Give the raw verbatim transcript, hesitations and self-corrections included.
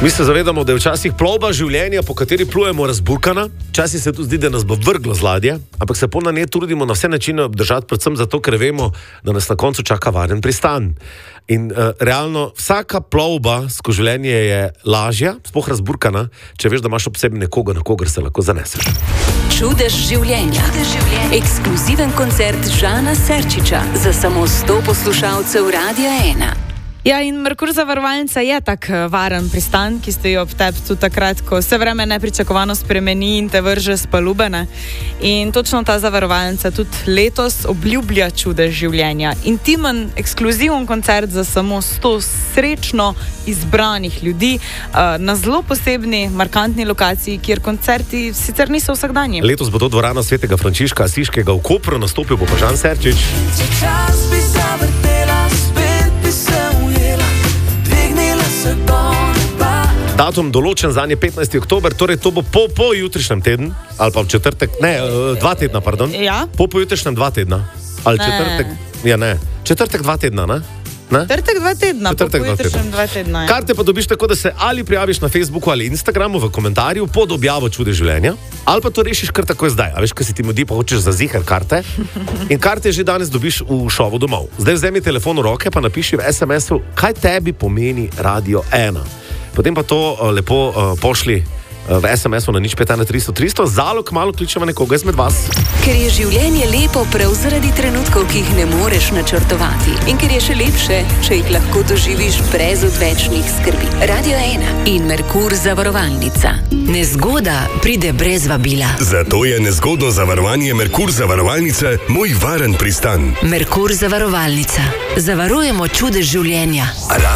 Mi se zavedamo, da je včasih plovba življenja, po kateri plujemo, razburkana. Včasih se tu zdi, da nas bo vrglo z ladje, ampak se po na njej trudimo na vse načine obdržati, predvsem zato, ker vemo, da nas na koncu čaka varen pristan. In uh, realno, vsaka plovba skozi življenje je lažja, sploh razburkana, če veš, da imaš ob sebi nekoga, na kogar se lahko zaneseš. Čudež življenja. Ekskluziven koncert Žana Serčiča za samo sto poslušalcev Radia ena. Ja, in Merkur zavarovalnica je tak varen pristan, ki stoji ob tebi tudi takrat, ko se vreme nepričakovano spremeni in te vrže s palube, ne? In točno ta zavarovalnica tudi letos obljublja čudež življenja. Intimen, ekskluziven koncert za samo sto srečno izbranih ljudi na zelo posebni, markantni lokaciji, kjer koncerti sicer niso vsakdanji. Letos bo to dvorana svetega Frančiška Asiškega v Kopru, nastopil bo pa Žan Serčič. Čas bi zavrtela, spet bi se ujela, dvignila se do neba. Datum določen za nje petnajsti oktober, torej to bo po, po jutrišnjem tednu, ali pa v četrtek, ne, dva tedna, pardon. Ja? Po pojutrišnjem dva tedna. Ali Ne. četrtek, ja ne, četrtek dva tedna, ne? Ne? Četrtek dva tedna, Četrtek po dva pojutrišnjem tedna. dva tedna. Ja. Karte pa dobiš tako, da se ali prijaviš na Facebooku ali Instagramu v komentarju pod objavo Čudež življenja, ali pa to rešiš kar takoj zdaj. A veš, kaj si ti mudi, pa hočeš za ziher karte. In karte že danes dobiš v šovu domov. Zdaj vzemi telefon v roke, pa napiši v es em esu, kaj tebi pomeni Radio ena. Potem pa to uh, lepo uh, pošli uh, v es em esu na nič pet ena tristo tristo, zalog malo kličemo nekoga izmed vas. Ker je življenje lepo prav zaradi trenutkov, ki jih ne moreš načrtovati. In ker je še lepše, če jih lahko doživiš brez odvečnih skrbi. Radio ena in Merkur zavarovalnica. Nezgoda pride brez vabila. Zato je nezgodno zavarovanje Merkur zavarovalnice moj varen pristan. Merkur zavarovalnica. Zavarujemo čudež življenja.